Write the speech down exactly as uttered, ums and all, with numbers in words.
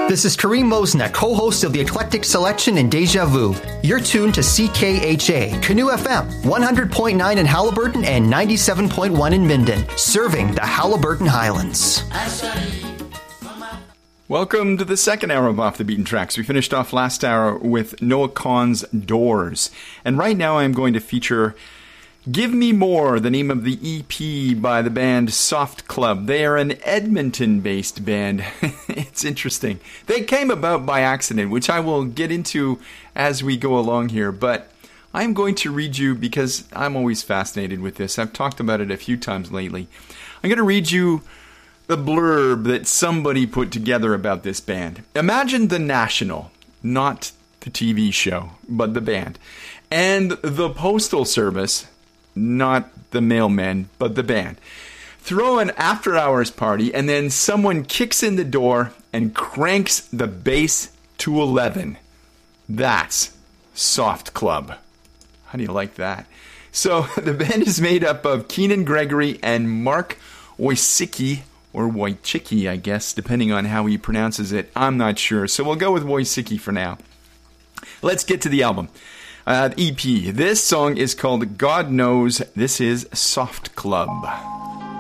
This is Kareem Mosna, co-host of the Eclectic Selection and Deja Vu. You're tuned to C K H A, Canoe F M, one hundred point nine in Halliburton and ninety-seven point one in Minden, serving the Halliburton Highlands. Welcome to the second hour of Off the Beaten Tracks. We finished off last hour with Noah Kahan's Doors. And right now I'm going to feature Give Me More, the name of the E P by the band Soft Club. They are an Edmonton-based band. It's interesting. They came about by accident, which I will get into as we go along here. But I'm going to read you, because I'm always fascinated with this. I've talked about it a few times lately. I'm going to read you the blurb that somebody put together about this band. Imagine The National, not the T V show, but the band, and the Postal Service, not the mailman, but the band. Throw an after-hours party, and then someone kicks in the door and cranks the bass to eleven. That's Soft Club. How do you like that? So the band is made up of Keenan Gregory and Mark Wojcicki, or Wojcicki, I guess, depending on how he pronounces it. I'm not sure, so we'll go with Wojcicki for now. Let's get to the album. Uh, E P. This song is called God Knows. This is Soft Club.